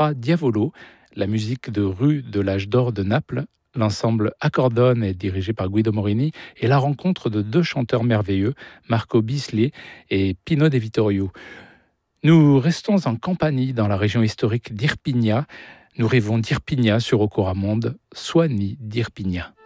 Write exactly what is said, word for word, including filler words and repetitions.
Fra Diavolo, la musique de rue de l'âge d'or de Naples. L'ensemble Accordone est dirigé par Guido Morini et la rencontre de deux chanteurs merveilleux, Marco Bisley et Pino De Vittorio. Nous restons en Campanie, dans la région historique d'Irpinia. Nous rêvons d'Irpinia sur Ocoramonde, Soigny d'Irpinia.